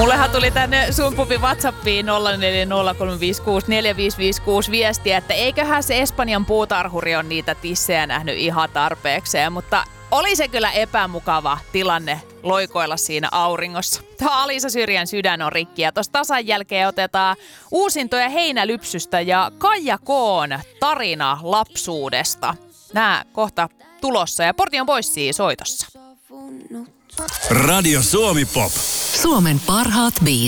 Mullehan tuli tänne sun pupin WhatsAppiin 0403564556 viestiä, että eiköhän se Espanjan puutarhuri on niitä tissejä nähnyt ihan tarpeekseen, mutta oli se kyllä epämukava tilanne loikoilla siinä auringossa. Tämä Alisa Syrjän sydän on rikki ja tuossa tasan jälkeen otetaan uusintoja Heinälypsystä ja Kaija Koon tarina lapsuudesta. Nää kohta tulossa ja Portion Boysia soitossa. Radio Suomi Pop. Suomen parhaat biisit.